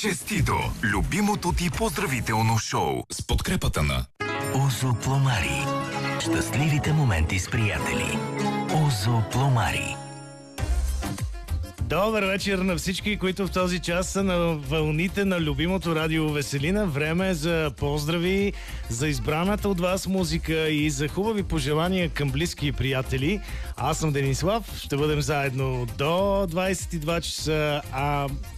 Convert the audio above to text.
Честито! Любимото ти поздравително шоу с подкрепата на Озо Пломари. Щастливите моменти с приятели. Озо Пломари. Добър вечер на всички, които в този час са на вълните на любимото радио Веселина. Време е за поздрави, за избраната от вас музика и за хубави пожелания към близки и приятели. Аз съм Денислав, ще бъдем заедно до 22 часа, а